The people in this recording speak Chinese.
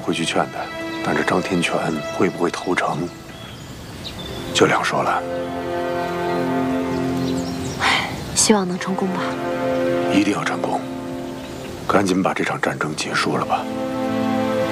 会去劝他，但是张天权会不会投诚，就两说了。 唉，希望能成功吧。 一定要成功，赶紧把这场战争结束了吧。